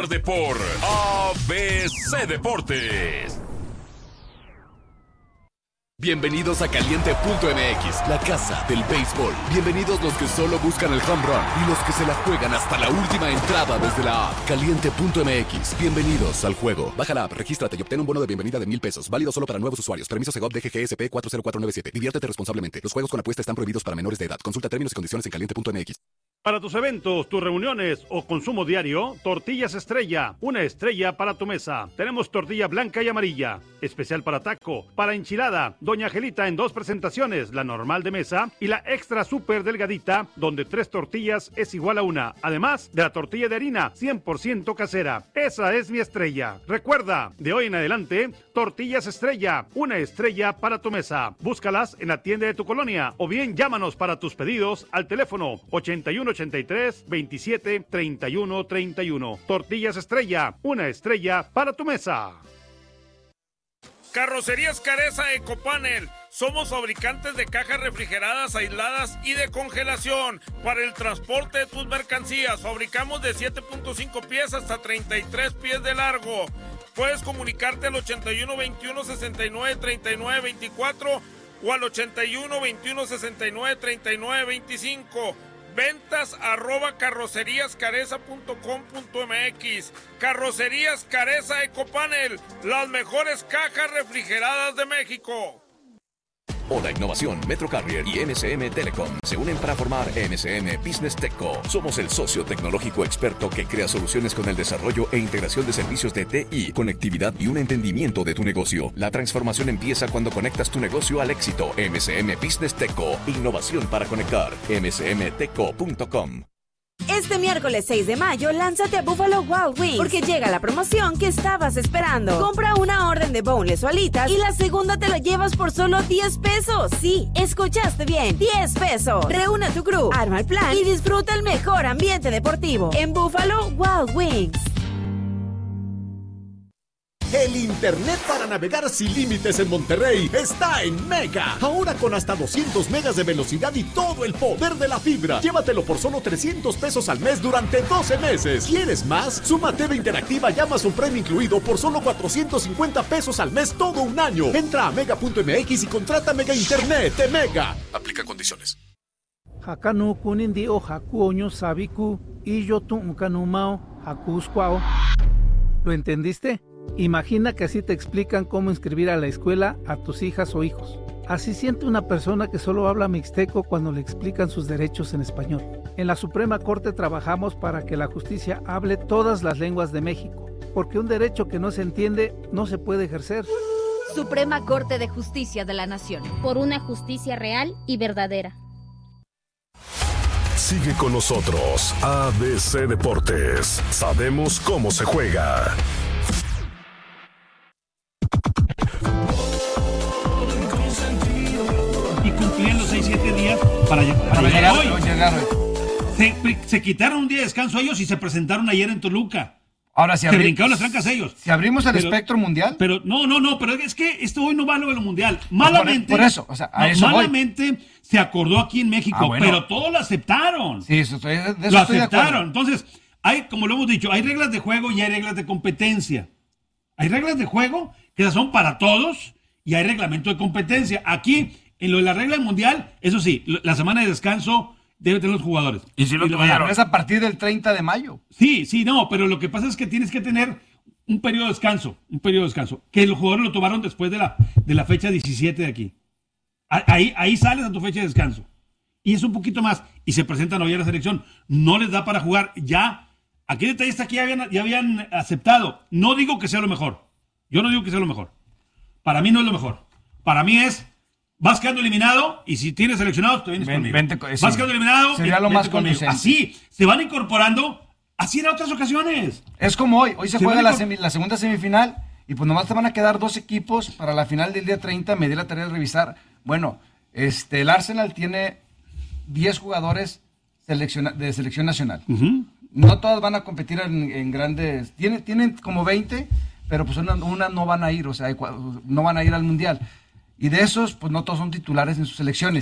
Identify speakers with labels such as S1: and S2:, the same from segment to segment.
S1: tarde por ABC Deportes. Bienvenidos a Caliente.mx, la casa del béisbol. Bienvenidos los que solo buscan el home run y los que se la juegan hasta la última entrada desde la app. Caliente.mx, bienvenidos al juego. Baja la app, regístrate y obtén un bono de bienvenida de $1,000. Válido solo para nuevos usuarios. Permiso Segov DGGSP 40497. Diviértete responsablemente. Los juegos con apuesta están prohibidos para menores de edad. Consulta términos y condiciones en Caliente.mx.
S2: Para tus eventos, tus reuniones o consumo diario, Tortillas Estrella, una estrella para tu mesa. Tenemos tortilla blanca y amarilla, especial para taco, para enchilada, Doña Angelita en 2 presentaciones, la normal de mesa y la extra super delgadita, donde 3 tortillas es igual a 1, además de la tortilla de harina 100% casera. Esa es mi estrella. Recuerda, de hoy en adelante, Tortillas Estrella, una estrella para tu mesa. Búscalas en la tienda de tu colonia o bien llámanos para tus pedidos al teléfono 8183-27-31-31. Tortillas Estrella, una estrella para tu mesa.
S3: Carrocerías Careza Ecopanel. Somos fabricantes de cajas refrigeradas, aisladas y de congelación para el transporte de tus mercancías. Fabricamos de 7.5 pies hasta 33 pies de largo. Puedes comunicarte al 81 21 69 39 24 o al 81 21 69 39 25. Ventas @carroceríascareza.com.mx. Carrocerías Careza Ecopanel, las mejores cajas refrigeradas de México.
S1: Oda Innovación, Metro Carrier y MCM Telecom se unen para formar MCM Business Techco. Somos el socio tecnológico experto que crea soluciones con el desarrollo e integración de servicios de TI, conectividad y un entendimiento de tu negocio. La transformación empieza cuando conectas tu negocio al éxito. MCM Business Techco, innovación para conectar. mcmtechco.com.
S4: Este miércoles 6 de mayo, lánzate a Buffalo Wild Wings, porque llega la promoción que estabas esperando. Compra una orden de boneless o alitas y la segunda te la llevas por solo 10 pesos. Sí, escuchaste bien, 10 pesos. Reúne a tu crew, arma el plan y disfruta el mejor ambiente deportivo en Buffalo Wild Wings.
S5: El internet para navegar sin límites en Monterrey está en Mega. Ahora con hasta 200 megas de velocidad y todo el poder de la fibra. Llévatelo por solo 300 pesos al mes durante 12 meses. ¿Quieres más? Suma TV interactiva y Amazon Prime incluido por solo 450 pesos al mes todo un año. Entra a mega.mx y contrata Mega Internet de Mega.
S1: Aplica condiciones.
S6: Hakanu kunindi o haku oño sabiku y yo tu unkanumao hakuskwao. ¿Lo entendiste? Imagina que así te explican cómo inscribir a la escuela a tus hijas o hijos. Así siente una persona que solo habla mixteco cuando le explican sus derechos en español. En la Suprema Corte trabajamos para que la justicia hable todas las lenguas de México, porque un derecho que no se entiende no se puede ejercer.
S7: Suprema Corte de Justicia de la Nación. Por una justicia real y verdadera.
S8: Sigue con nosotros, ABC Deportes. Sabemos cómo se juega.
S9: Y cumplían los 6-7 días para llegar hoy. Se quitaron un día de descanso ellos y se presentaron ayer en Toluca.
S10: Ahora si
S9: se brincaron las trancas ellos.
S10: Si abrimos el espectro mundial.
S9: Pero no, pero es que esto hoy no va a lo de lo mundial. Malamente.
S10: Por eso, o sea, a eso
S9: malamente voy. Se acordó aquí en México, bueno. Pero todos lo aceptaron.
S10: Sí, eso de eso
S9: lo aceptaron. Entonces, hay, como lo hemos dicho, hay reglas de juego y hay reglas de competencia. Hay reglas de juego que son para todos y hay reglamento de competencia. Aquí, en lo de la regla mundial, eso sí, la semana de descanso debe tener los jugadores.
S10: Y si lo tuvieron. Es a partir del 30 de mayo.
S9: Sí, no, pero lo que pasa es que tienes que tener un periodo de descanso, que los jugadores lo tomaron después de la fecha 17 de aquí. Ahí sales a tu fecha de descanso. Y es un poquito más. Y se presentan hoy a la selección. No les da para jugar. Ya, aquí el detalle está que ya habían aceptado. No digo que sea lo mejor. Yo no digo que sea lo mejor. Para mí no es lo mejor. Para mí es, vas quedando eliminado y si tienes seleccionados, te vienes conmigo. Vas quedando eliminado,
S10: sería lo más conducente.
S9: Así, se van incorporando, así en otras ocasiones.
S10: Es como hoy se juega la segunda semifinal y pues nomás te van a quedar 2 equipos para la final del día 30, me di la tarea de revisar. Bueno, el Arsenal tiene 10 jugadores de selección nacional. Uh-huh. No todas van a competir en grandes, tienen como 20, pero pues una no van a ir, o sea, no van a ir al Mundial. Y de esos, pues no todos son titulares en sus selecciones.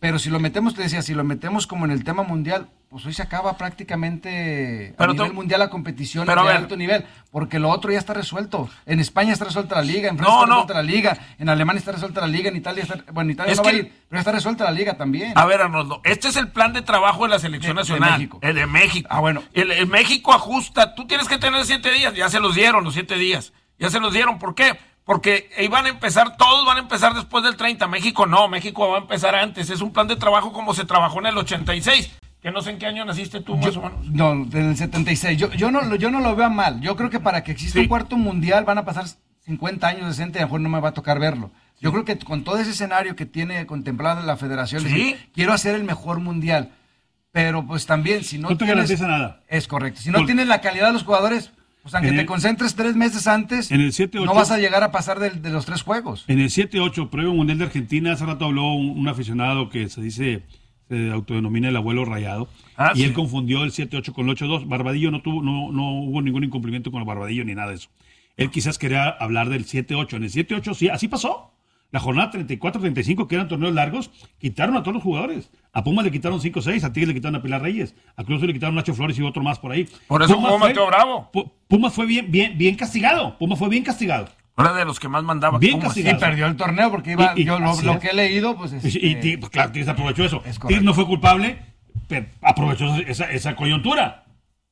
S10: Pero si lo metemos, te decía, si lo metemos como en el tema mundial, pues hoy se acaba prácticamente a nivel mundial la competición de alto nivel, porque lo otro ya está resuelto. En España está resuelta la liga, en Francia está resuelta la liga, en Alemania está resuelta la liga, en Italia está, bueno, en Italia no va a ir, pero está resuelta la liga también.
S11: A ver, Arnoldo, este es el plan de trabajo de la selección nacional.
S10: De México.
S11: El de México.
S10: Ah, bueno.
S11: El México ajusta, tú tienes que tener 7 días, ya se los dieron los 7 días, ya se los dieron, ¿por qué? Porque iban a empezar, todos van a empezar después del 30, México no, México va a empezar antes, es un plan de trabajo como se trabajó en el 86, que no sé en qué año naciste tú más o menos.
S10: No, en el 76, yo no lo veo mal, yo creo que para que exista un cuarto mundial van a pasar 50 años de gente, a lo mejor no me va a tocar verlo. Yo creo que con todo ese escenario que tiene contemplado la federación, decir, quiero hacer el mejor mundial, pero pues también si no
S9: te garantiza nada.
S10: Es correcto, si no tienes la calidad de los jugadores... Pues aunque te concentres 3 meses antes,
S9: en el 7-8,
S10: no vas a llegar a pasar de los 3 juegos.
S9: En el 7-8, previo Mundial de Argentina, hace rato habló un aficionado que se autodenomina el abuelo rayado, y él confundió el 7-8 con el 8-2. Barbadillo no hubo ningún incumplimiento con el Barbadillo ni nada de eso. Él quizás quería hablar del 7-8. En el 7-8 sí, así pasó. La jornada 34-35, que eran torneos largos, quitaron a todos los jugadores. A Pumas le quitaron 5-6, a Tigres le quitaron a Pilar Reyes, a Cruz le quitaron a Nacho Flores y otro más por ahí.
S11: Por eso jugó Mateo Bravo.
S9: Pumas fue bien castigado. Pumas fue bien castigado.
S11: Era de los que más mandaba.
S9: Bien castigado.
S10: Y perdió el torneo porque yo lo que he leído, pues...
S9: Pues, claro, Tigres aprovechó eso. Tigres no fue culpable, pero aprovechó esa coyuntura.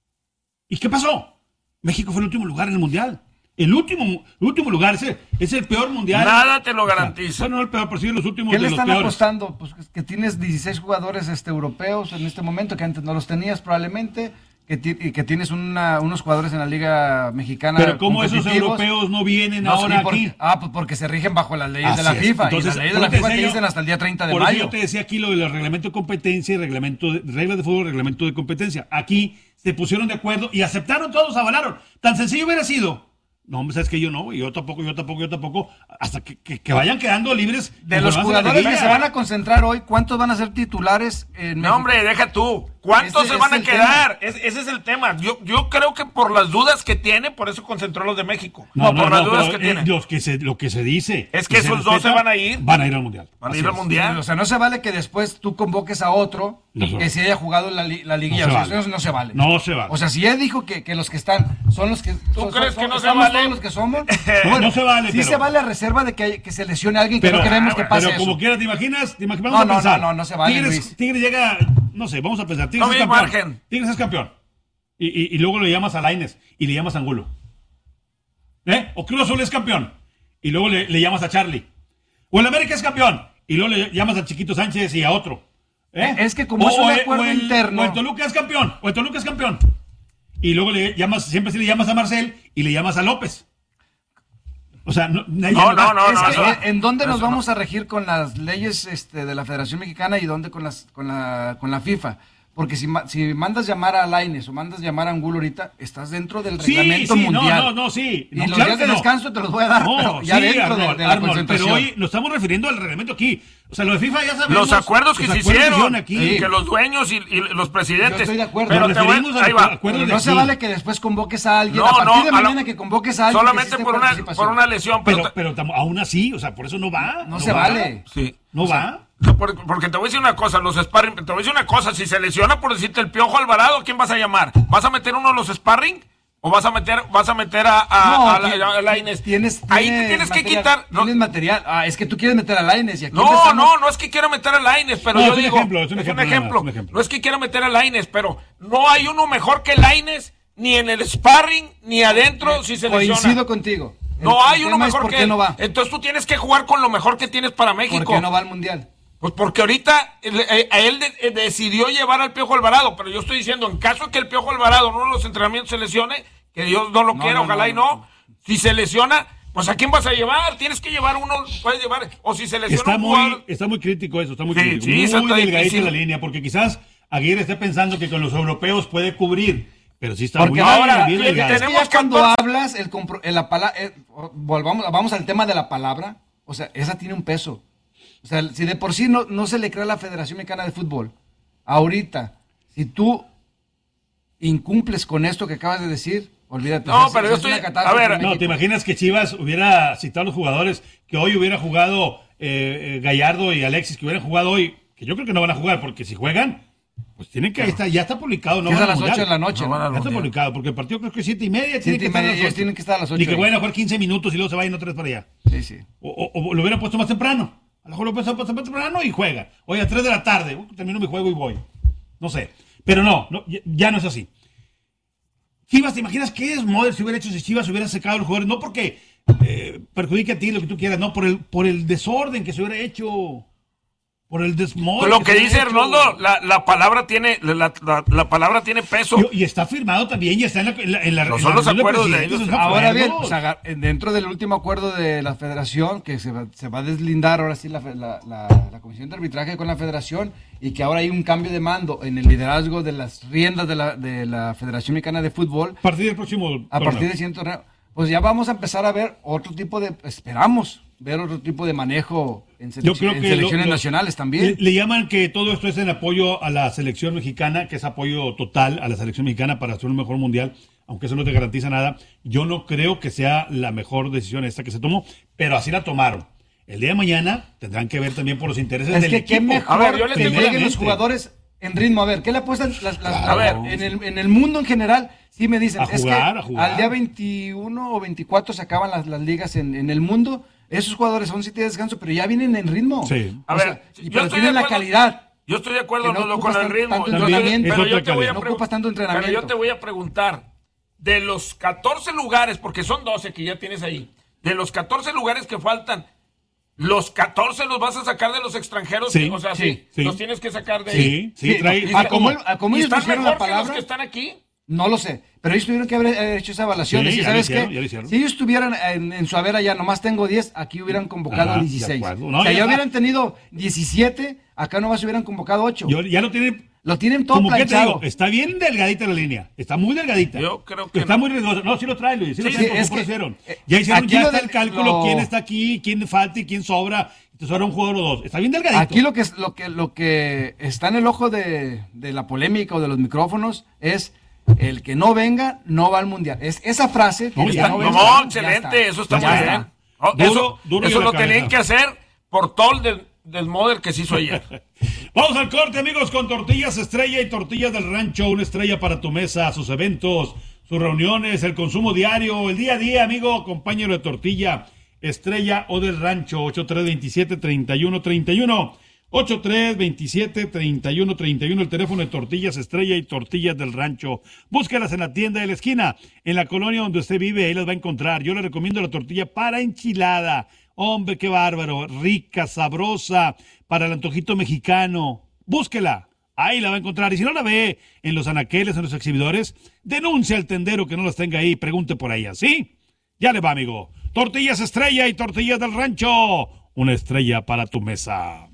S9: ¿Y qué pasó? México fue el último lugar en el Mundial. El último lugar, es el peor mundial.
S11: Nada te lo garantiza.
S9: Bueno, no el peor, pero sí los últimos
S10: de
S9: los
S10: los peores. ¿Qué le están apostando? Pues que tienes 16 jugadores europeos en este momento, que antes no los tenías probablemente, que tienes unos jugadores en la Liga Mexicana.
S9: Pero ¿cómo esos europeos no vienen ahora aquí?
S10: Pues porque se rigen bajo las leyes de la FIFA. Entonces, y las leyes de la FIFA te dicen hasta el día 30 de mayo.
S9: Por eso yo te decía aquí lo del reglamento de competencia y reglas de fútbol, reglamento de competencia. Aquí se pusieron de acuerdo y aceptaron todos, avalaron. Tan sencillo hubiera sido. No, hombre, sabes que yo no, yo tampoco, hasta que vayan quedando libres.
S10: De los jugadores que se van a concentrar hoy, ¿cuántos van a ser titulares en México?
S11: No, hombre, deja tú. ¿Cuántos se van a quedar? Ese es el tema. Yo creo que por las dudas que tiene, por eso concentró los de México. Por las dudas que tiene.
S9: Lo que se dice.
S11: Es que esos dos se van a ir.
S9: Van a ir al Mundial.
S11: Van a ir al Mundial.
S10: O sea, no se vale que después tú convoques a otro que se haya jugado la liguilla. Eso no se vale.
S9: No se vale.
S10: O sea, si él dijo que los que están son los que...
S11: ¿Tú crees que no se vale?
S10: Los que somos.
S9: Bueno, no se vale.
S10: Sí se vale a reserva de que se lesione a alguien que no queremos que pase eso.
S9: Pero como quieras, ¿te imaginas? Vamos a pensar.
S10: No se vale, Luis.
S9: Tigres llega... No sé, vamos a pensar. Tigres es campeón. Y luego le llamas a Lainez y le llamas a Angulo. O Cruz Azul es campeón y luego le llamas a Charlie. O el América es campeón y luego le llamas a Chiquito Sánchez y a otro.
S10: Es que como es un acuerdo interno.
S9: O el Toluca es campeón. Y luego siempre le llamas a Marcel y le llamas a López. O sea, no.
S10: ¿En dónde nos vamos a regir con las leyes de la Federación Mexicana y dónde con la FIFA? Porque si mandas llamar a Lainez o mandas llamar a Angulo ahorita, estás dentro del reglamento mundial.
S9: Sí.
S10: Y los días de descanso te los voy a dar, pero ya dentro de la concentración.
S9: Pero hoy nos estamos refiriendo al reglamento aquí. O sea, lo de FIFA ya sabemos.
S11: Los acuerdos que se hicieron aquí. Que los dueños y los presidentes.
S10: Yo estoy de acuerdo.
S11: Pero ahí va.
S10: Pero no se vale que después convoques a alguien. A partir de mañana que convoques a alguien.
S11: Solamente por una lesión.
S9: Pero aún así, o sea, por eso no va.
S10: No se vale.
S11: Sí.
S9: No va.
S11: Porque te voy a decir una cosa, los sparring, te voy a decir una cosa, si se lesiona por decirte el Piojo Alvarado, ¿a quién vas a llamar? ¿Vas a meter uno de los sparring? ¿O vas a meter a Lainez? Ahí te tienes que quitar.
S10: Tienes material. Es que tú quieres meter a Lainez.
S11: No es que quiera meter a Lainez, pero yo digo, es un ejemplo.
S9: No
S11: es que quiera meter a Lainez, pero no hay uno mejor que Lainez, ni en el sparring, ni adentro si se lesiona.
S10: Coincido contigo.
S11: No hay uno mejor que él.
S10: No va.
S11: Entonces tú tienes que jugar con lo mejor que tienes para México.
S10: ¿Por qué no va al Mundial?
S11: Pues porque ahorita a él decidió llevar al Piojo Alvarado, pero yo estoy diciendo, en caso de que el Piojo Alvarado en uno de los entrenamientos se lesione, que Dios no lo quiera, ojalá y no, si se lesiona, pues ¿a quién vas a llevar? Tienes que llevar uno, puedes llevar, o si se lesiona
S9: Está muy crítico eso, muy
S11: delgadito
S9: la línea, porque quizás Aguirre esté pensando que con los europeos puede cubrir, pero sí está
S10: porque
S9: muy
S10: ahora,
S9: bien delgado.
S10: Es que ya cuando hablas, vamos al tema de la palabra, o sea, esa tiene un peso. O sea, si de por sí no se le cree a la Federación Mexicana de Fútbol, ahorita, si tú incumples con esto que acabas de decir, olvídate.
S11: No, pero yo estoy...
S9: A ver, no, ¿te imaginas que Chivas hubiera citado a los jugadores que hoy hubiera jugado Gallardo y Alexis, que hubieran jugado hoy, que yo creo que no van a jugar, porque si juegan, pues tienen que ya está publicado. No
S10: es
S9: van
S10: a las 8 de la noche.
S9: Ya está publicado, porque el partido creo que es 7:30.
S10: Ellos tienen que estar a las 8.
S9: Ni que vayan a jugar 15 minutos y luego se vayan otra vez para allá.
S10: Sí.
S9: O lo hubieran puesto más temprano. A lo mejor lo hubieran puesto más temprano y juega. Oye, a 3 de la tarde, termino mi juego y voy. No sé. Pero no, ya no es así. Chivas, ¿te imaginas qué desmadre se hubiera hecho si Chivas hubiera secado a los jugadores? No porque perjudique a ti lo que tú quieras, no, por el desorden que se hubiera hecho. Por el desmodo.
S11: Lo que dice Arnoldo, la palabra tiene la palabra tiene peso.
S9: Y está firmado también, y está en la
S11: no son los acuerdos de ellos.
S10: Ahora bien, dentro del último acuerdo de la federación, que se va a deslindar ahora sí la comisión de arbitraje con la federación, y que ahora hay un cambio de mando en el liderazgo de las riendas de la Federación Mexicana de Fútbol.
S9: A partir del próximo
S10: A partir del siguiente torneo. Pues ya vamos a empezar a ver esperamos ver otro tipo de manejo en selecciones nacionales también.
S9: Le llaman que todo esto es en apoyo a la selección mexicana, que es apoyo total a la selección mexicana para hacer un mejor mundial, aunque eso no te garantiza nada. Yo no creo que sea la mejor decisión esta que se tomó, pero así la tomaron. El día de mañana tendrán que ver también por los intereses del equipo.
S10: Qué mejor que lleguen los jugadores en ritmo. A ver, ¿qué le apuestan a ver, en el mundo en general? Sí me dicen,
S9: a jugar.
S10: Al día 21 o 24 se acaban las ligas en el mundo. Esos jugadores son 7 días de descanso, pero ya vienen en ritmo.
S9: Sí.
S10: Pero tienen la calidad.
S11: Yo estoy de acuerdo con el ritmo.
S10: Pero
S11: yo te voy a preguntar, de los 14 lugares, porque son 12 que ya tienes ahí, de los 14 lugares que faltan, ¿los 14 los vas a sacar de los extranjeros?
S9: Sí,
S11: los tienes que sacar de ahí.
S9: Sí.
S10: Como ellos
S11: ¿están
S10: pusieron
S11: mejor
S10: la palabra,
S11: que los que están aquí?
S10: No lo sé, pero ellos tuvieron que haber hecho esa evaluación.
S9: Sí,
S10: ¿Sabes qué?
S9: hicieron.
S10: Si ellos tuvieran en su haber allá, nomás tengo 10, aquí hubieran convocado 16.
S9: No,
S10: ya hubieran tenido 17, acá nomás hubieran convocado 8.
S9: Ya lo tienen.
S10: Lo tienen todo
S9: planchado.
S10: planchado.
S9: Te digo, está bien delgadita la línea. Está muy delgadita.
S11: Yo creo que
S9: está muy delgadita. No, sí lo trae, Luis. Lo hicieron. Ya hicieron el cálculo. ¿Quién está aquí? ¿Quién falta y quién sobra? Te sobra un jugador o dos. Está bien delgadito.
S10: Aquí lo que está en el ojo de la polémica o de los micrófonos es el que no venga, no va al mundial. Es esa frase.
S11: Excelente. Eso está muy bien. Eso lo tenían que hacer por todo el desmoder que se hizo ayer.
S9: Vamos al corte, amigos, con Tortillas Estrella y Tortillas del Rancho. Una estrella para tu mesa, sus eventos, sus reuniones, el consumo diario, el día a día, amigo, compañero de Tortilla Estrella o del Rancho. 8327-3131. 8327-3131, el teléfono de Tortillas Estrella y Tortillas del Rancho. Búscalas en la tienda de la esquina, en la colonia donde usted vive, ahí las va a encontrar. Yo le recomiendo la tortilla para enchilada. Hombre, qué bárbaro, rica, sabrosa, para el antojito mexicano. Búsquela, ahí la va a encontrar. Y si no la ve en los anaqueles, en los exhibidores, denuncia al tendero que no las tenga ahí, pregunte por ella, ¿sí? Ya le va, amigo. Tortillas Estrella y Tortillas del Rancho, una estrella para tu mesa.